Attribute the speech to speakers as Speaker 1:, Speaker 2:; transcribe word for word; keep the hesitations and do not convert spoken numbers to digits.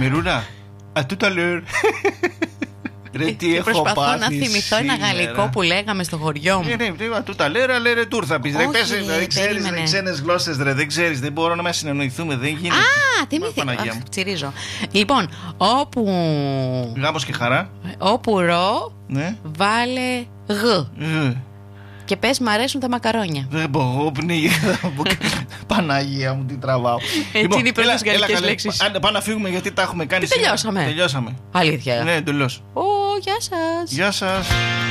Speaker 1: Μυρούνα, α, τούτα λέω. Ρε, τι έχω
Speaker 2: προσπαθώ
Speaker 1: πάθει
Speaker 2: να θυμηθώ
Speaker 1: σήμερα.
Speaker 2: ένα γαλλικό που λέγαμε στο χωριό μου.
Speaker 1: Ναι, ναι, ναι, τούτα λέω, λέει ρε τούρ θα πεις. Ρε,
Speaker 2: Όχι,
Speaker 1: πες,
Speaker 2: ρε,
Speaker 1: δεν ξέρεις
Speaker 2: περίμενε.
Speaker 1: ρε, ξένες γλώσσες ρε, δεν ξέρεις, δεν μπορώ να μας συνεννοηθούμε, δεν γίνεται.
Speaker 2: Α, θυμήθηκα.
Speaker 1: Παναγία
Speaker 2: Αχ,
Speaker 1: μου.
Speaker 2: τσιρίζω. Λοιπόν, όπου.
Speaker 1: Γάμος και χαρά.
Speaker 2: Όπου ρο,
Speaker 1: Ναι.
Speaker 2: βάλε γ.
Speaker 1: Ε,
Speaker 2: Και πες μ' αρέσουν τα μακαρόνια.
Speaker 1: Δεν μπορώ, πνίγει. Παναγία μου, τι τραβάω.
Speaker 2: Έτσι είναι οι πρώτες
Speaker 1: έλα,
Speaker 2: γαλλικές
Speaker 1: έλα,
Speaker 2: λέξεις.
Speaker 1: καλέ. Πάμε να φύγουμε γιατί τα έχουμε κάνει
Speaker 2: Τι
Speaker 1: σήμερα.
Speaker 2: τελειώσαμε.
Speaker 1: Τελειώσαμε.
Speaker 2: Αλήθεια.
Speaker 1: Ναι, εντελώς.
Speaker 2: Ω, γεια σας.
Speaker 1: Γεια σας.